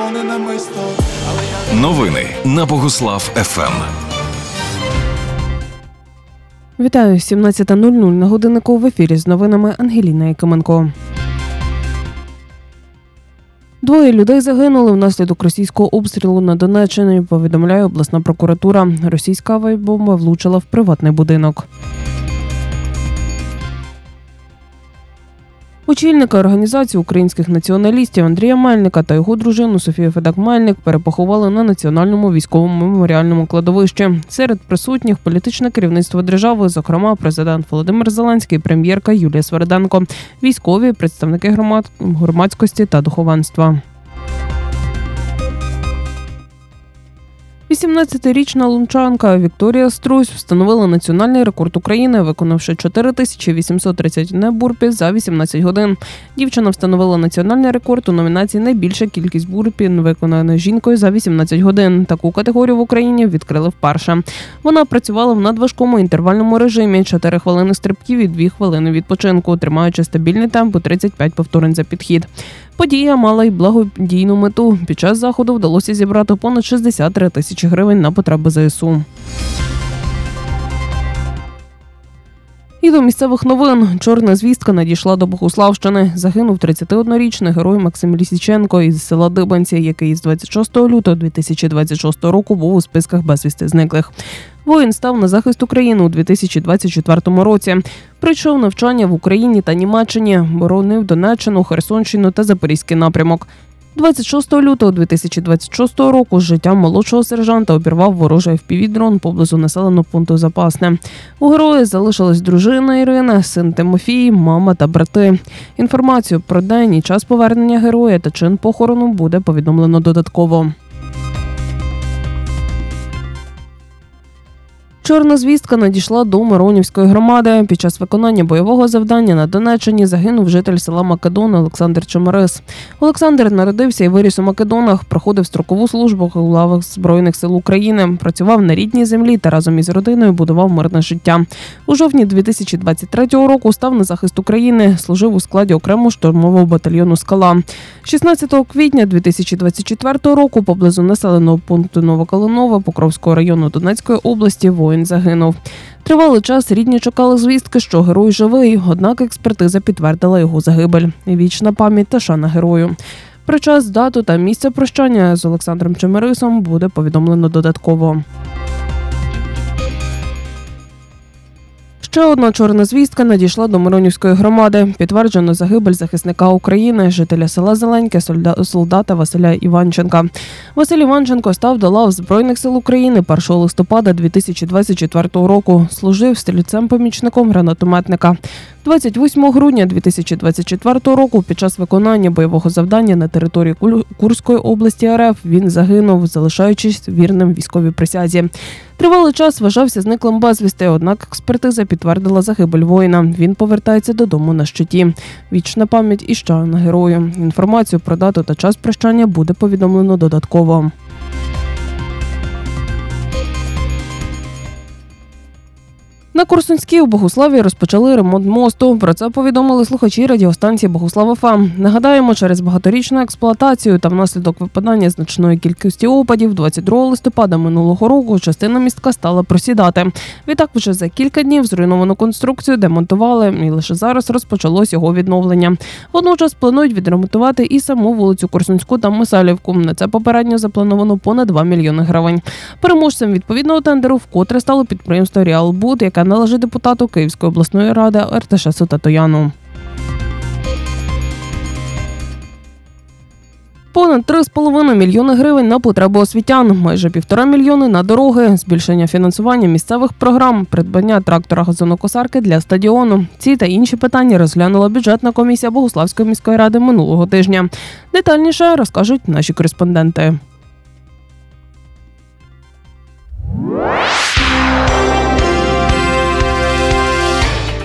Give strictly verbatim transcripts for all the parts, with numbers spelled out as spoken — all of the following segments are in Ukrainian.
було не намисто. Новини на Богуслав еф ем. Вітаю, сімнадцята нуль нуль на годиннику, в ефірі з новинами Ангеліна Якименко. Двоє людей загинули внаслідок російського обстрілу на Донеччині, повідомляє обласна прокуратура. Російська авіабомба влучила в приватний будинок. Очільника організації українських націоналістів Андрія Мельника та його дружину Софію Федак-Мельник перепоховали на Національному військовому меморіальному кладовищі. Серед присутніх – політичне керівництво держави, зокрема президент Володимир Зеленський, прем'єрка Юлія Свериденко, військові, представники громад... громадськості та духовенства. вісімнадцятирічна лунчанка Вікторія Струсь встановила національний рекорд України, виконавши чотири тисячі вісімсот тридцять один бурпі за вісімнадцять годин. Дівчина встановила національний рекорд у номінації «Найбільша кількість бурпі, виконана жінкою за вісімнадцять годин». Таку категорію в Україні відкрили вперше. Вона працювала в надважкому інтервальному режимі – чотири хвилини стрибків і дві хвилини відпочинку, тримаючи стабільний темп у тридцять п'ять повторень за підхід. Подія мала й благодійну мету. Під час заходу вдалося зібрати понад шістдесят три тисячі гривень на потреби зе ес у. І до місцевих новин. Чорна звістка надійшла до Богуславщини. Загинув тридцятиоднорічний герой Максим Лісіченко із села Дибанці, який із двадцять шостого лютого дві тисячі двадцять шостого року був у списках безвісти зниклих. Воїн став на захист України у дві тисячі двадцять четвертому році. Пройшов навчання в Україні та Німеччині, боронив Донеччину, Херсонщину та Запорізький напрямок. двадцять шостого лютого дві тисячі двадцять шостого року з життям молодшого сержанта обірвав ворожий еф пі ві-дрон поблизу населеного пункту Запасне. У героя залишилась дружина Ірина, син Тимофій, мама та брати. Інформацію про день і час повернення героя та чин похорону буде повідомлено додатково. Чорна звістка надійшла до Миронівської громади. Під час виконання бойового завдання на Донеччині загинув житель села Македон Олександр Чемерис. Олександр народився і виріс у Македонах, проходив строкову службу у лавах Збройних сил України, працював на рідній землі та разом із родиною будував мирне життя. У жовтні дві тисячі двадцять третього року став на захист України, служив у складі окремого штурмового батальйону «Скала». шістнадцятого квітня дві тисячі двадцять четвертого року поблизу населеного пункту Новокалинове Покровського району Донецької області воїн загинув. Тривалий час рідні чекали звістки, що герой живий, однак експертиза підтвердила його загибель. Вічна пам'ять та шана герою. Про час, дату та місце прощання з Олександром Чемерисом буде повідомлено додатково. Ще одна чорна звістка надійшла до Миронівської громади. Підтверджено загибель захисника України, жителя села Зеленьке, солдата Василя Іванченка. Василь Іванченко став до лав Збройних сил України першого листопада дві тисячі двадцять четвертого року. Служив стрільцем-помічником гранатометника. двадцять восьмого грудня дві тисячі двадцять четвертого року під час виконання бойового завдання на території Курської області ер еф він загинув, залишаючись вірним військовій присязі. Тривалий час вважався зниклим безвісти, однак експертиза підтвердила загибель воїна. Він повертається додому на щиті. Вічна пам'ять і шана герою. Інформацію про дату та час прощання буде повідомлено додатково. На Корсунській у Богуславі розпочали ремонт мосту. Про це повідомили слухачі радіостанції Богуслав еф ем. Нагадаємо, через багаторічну експлуатацію та внаслідок випадання значної кількості опадів двадцять другого листопада минулого року частина містка стала просідати. Відтак вже за кілька днів зруйновану конструкцію демонтували і лише зараз розпочалось його відновлення. Водночас планують відремонтувати і саму вулицю Корсунську та Мисалівку. На це попередньо заплановано понад два мільйони гривень. Переможцем відповідного тендеру вкотре стало підприємство «Ріалбуд», яке належить депутату Київської обласної ради Арташесу Татояну. Понад три з половиною мільйони гривень на потреби освітян, майже півтора мільйони на дороги, збільшення фінансування місцевих програм, придбання трактора-газонокосарки для стадіону. Ці та інші питання розглянула бюджетна комісія Богуславської міської ради минулого тижня. Детальніше розкажуть наші кореспонденти.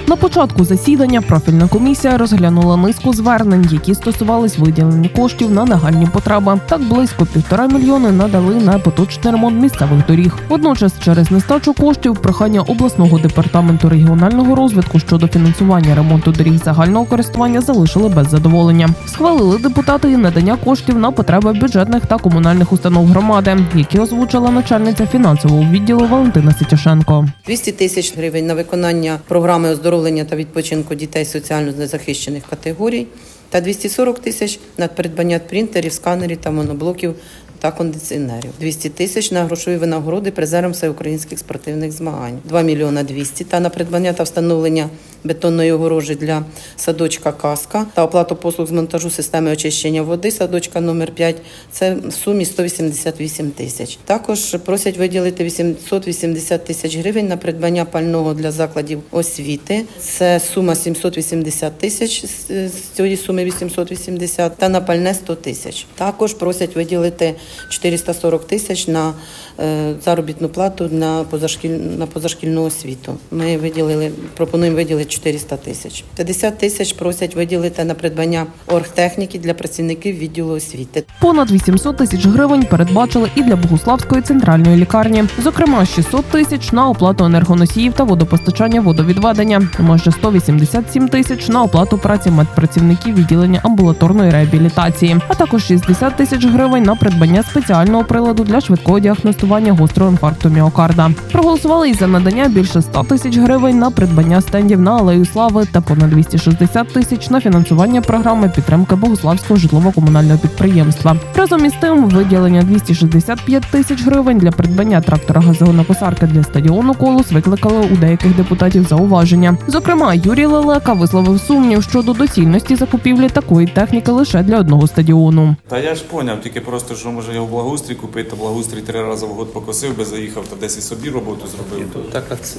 На початку засідання профільна комісія розглянула низку звернень, які стосувались виділення коштів на нагальні потреби. Так близько півтора мільйони надали на поточний ремонт місцевих доріг. Водночас через нестачу коштів прохання обласного департаменту регіонального розвитку щодо фінансування ремонту доріг загального користування залишили без задоволення. Схвалили депутати і надання коштів на потреби бюджетних та комунальних установ громади, які озвучила начальниця фінансового відділу Валентина Ситюшенко. двісті тисяч гривень на виконання програми оздоровлення та відпочинку дітей соціально незахищених категорій та двісті сорок тисяч на придбання принтерів, сканерів та моноблоків та кондиціонерів. двісті тисяч на грошові винагороди призерам всеукраїнських спортивних змагань. два мільйони двісті та на придбання та встановлення бетонної огорожі для садочка «Казка» та оплату послуг з монтажу системи очищення води садочка номер п'ять. Це в сумі сто вісімдесят вісім тисяч. Також просять виділити вісімсот вісімдесят тисяч гривень на придбання пального для закладів освіти. Це сума сімсот вісімдесят тисяч, з цієї суми вісімсот вісімдесят, та на пальне сто тисяч. Також просять виділити чотириста сорок тисяч на е, заробітну плату на, позашкіль... на позашкільну освіту. Ми виділили, пропонуємо виділити чотириста тисяч. п'ятдесят тисяч просять виділити на придбання оргтехніки для працівників відділу освіти. Понад вісімсот тисяч гривень передбачили і для Богуславської центральної лікарні. Зокрема, шістсот тисяч на оплату енергоносіїв та водопостачання водовідведення, майже сто вісімдесят сім тисяч на оплату праці медпрацівників відділення амбулаторної реабілітації, а також шістдесят тисяч гривень на придбання спеціального приладу для швидкого діагностування гострого інфаркту міокарда. Проголосували і за надання більше ста тисяч гривень на придбання стендів на Алею Слави та понад двісті шістдесят тисяч на фінансування програми підтримки Богуславського житлово-комунального підприємства. Разом із тим, виділення двісті шістдесят п'ять тисяч гривень для придбання трактора газонокосарки для стадіону «Колос» викликали у деяких депутатів зауваження. Зокрема, Юрій Лелека висловив сумнів щодо доцільності закупівлі такої техніки лише для одного стадіону. Та я ж поняв, тільки просто, що може його в благоустрій купити, та благоустрій три рази в год покосив би, заїхав, та десь і собі роботу зробив. Так,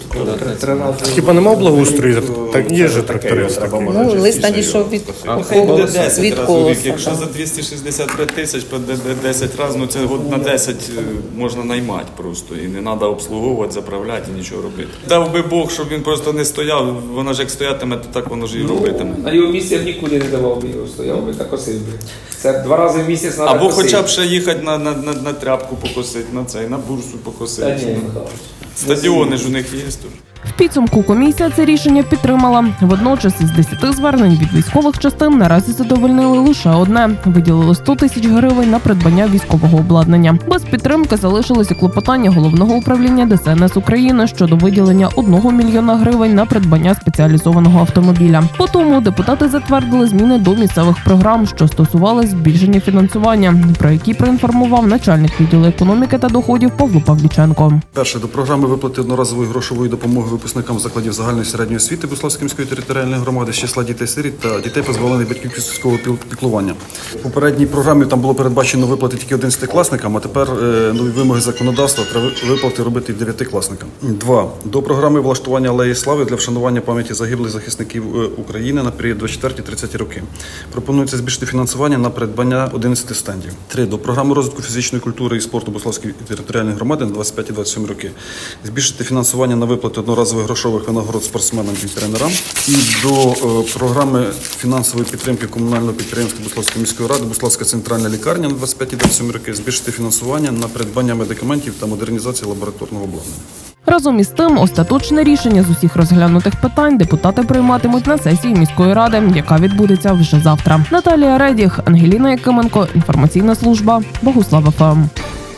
Хіба нема благоустрою? Так є ж тракторист. Ну, лист надійшов від, Хай буде колоса, десять від разів в рік. колоса. Якщо да. за двісті шістдесят п'ять тисяч по десять разів, ну це год на десять можна наймати просто. І не треба обслуговувати, заправляти і нічого робити. Дав би Бог, щоб він просто не стояв, воно ж як стоятиме, то так воно ж і робитиме. На його місці я б нікуди не давав би його, стояв би та косив би. Це два рази в місяць треба Або косити. хоча б ще їхати на, на, на, на тряпку покосити, на цей, на бурсу Та покосити. ні, Михайлович. Стадіони ж у них є тут. В підсумку комісія це рішення підтримала. Водночас із десяти звернень від військових частин наразі задовольнили лише одне. Виділили сто тисяч гривень на придбання військового обладнання. Без підтримки залишилося клопотання Головного управління Де Ес Ен Ес України щодо виділення одного мільйона гривень на придбання спеціалізованого автомобіля. По тому депутати затвердили зміни до місцевих програм, що стосувались збільшення фінансування, про які проінформував начальник відділу економіки та доходів Павло Павліченко. Перше, до програми виплати одноразової грошової допомоги випускникам закладів загальної середньої освіти Богуславської міської територіальної громади з числа дітей-сиріт та дітей, позбавлених батьківського піклування. В попередній програмі там було передбачено виплати тільки одинадцятикласникам, а тепер е, нові вимоги законодавства треба виплати робити і дев'ятикласникам. Два. До програми влаштування Алеї Слави для вшанування пам'яті загиблих захисників України на період двадцять четверті - тридцяті роки. Пропонується збільшити фінансування на придбання одинадцяти стендів. Три. До програми розвитку фізичної культури і спорту Богуславської територіальної громади на двадцять п'яті - двадцять сьомі роки. Збільшити фінансування на виплати одноразових грошових винагород спортсменам і тренерам. І до е, програми фінансової підтримки комунального підприємства Богуславської міської ради Богуславська центральна лікарня на двадцять п'яті - двадцять сьомі роки. Збільшити фінансування на придбання медикаментів та модернізацію лабораторного обладнання. Разом із тим, остаточне рішення з усіх розглянутих питань депутати прийматимуть на сесії міської ради, яка відбудеться вже завтра. Наталія Редіх, Ангеліна Якименко, інформаційна служба Богуслав Еф Ем.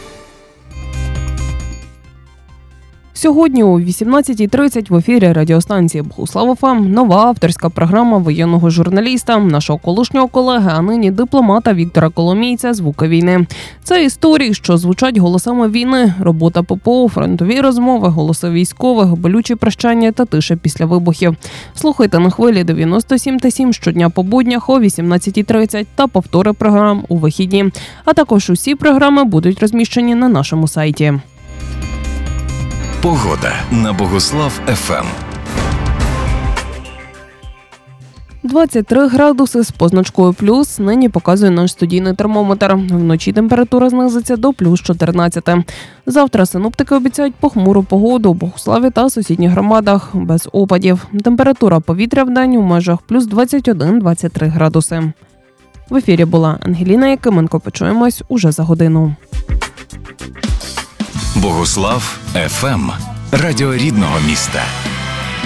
Сьогодні о вісімнадцятій тридцять в ефірі радіостанції Богуслав Еф Ем нова авторська програма воєнного журналіста, нашого колишнього колеги, а нині дипломата Віктора Коломійця «Звуки війни». Це історії, що звучать голосами війни, робота П П О, фронтові розмови, голоси військових, болючі прощання та тиша після вибухів. Слухайте на хвилі дев'яносто сім та сім щодня по буднях о вісімнадцятій тридцять та повтори програм у вихідні. А також усі програми будуть розміщені на нашому сайті. Погода на Богуслав Еф Ем. двадцять три градуси з позначкою плюс нині показує наш студійний термометр. Вночі температура знизиться до плюс чотирнадцять. Завтра синоптики обіцяють похмуру погоду у Богуславі та сусідніх громадах без опадів. Температура повітря в день у межах плюс двадцять один - двадцять три градуси. В ефірі була Ангеліна Якименко. Почуємось уже за годину. Богуслав еф ем. Радіо рідного міста.